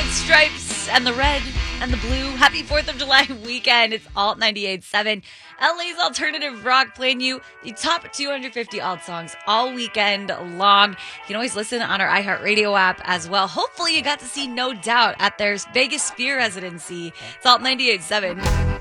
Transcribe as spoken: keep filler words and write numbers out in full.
Stripes and the red and the blue. Happy fourth of July weekend. It's Alt ninety-eight point seven. L A's alternative rock, playing you the top two hundred fifty alt songs all weekend long. You can always listen on our iHeartRadio app as well. Hopefully you got to see No Doubt at their Vegas Sphere residency. It's Alt ninety-eight point seven.